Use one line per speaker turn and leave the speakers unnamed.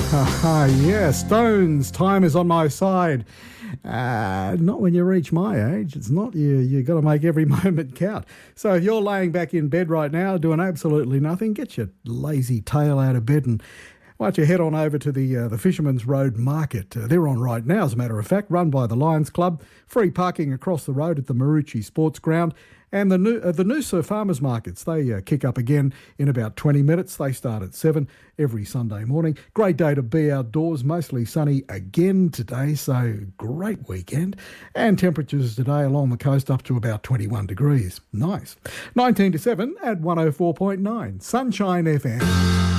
Yeah, Stones, time is on my side. Not when you reach my age. It's not you. You've got to make every moment count. So if you're laying back in bed right now doing absolutely nothing, get your lazy tail out of bed and why don't you head on over to the Fisherman's Road Market. They're on right now, as a matter of fact, run by the Lions Club. Free parking across the road at the Maroochy Sports Ground. And the Noosa Farmers Markets, they kick up again in about 20 minutes. They start at 7 every Sunday morning. Great day to be outdoors, mostly sunny again today, so great weekend. And temperatures today along the coast up to about 21 degrees. Nice. 19 to 7 at 104.9 Sunshine FM.